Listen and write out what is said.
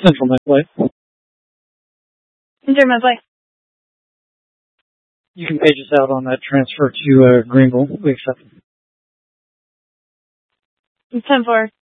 Central Medway. Enter Medway. You can page us out on that transfer to Greenville. We accept. 10-4.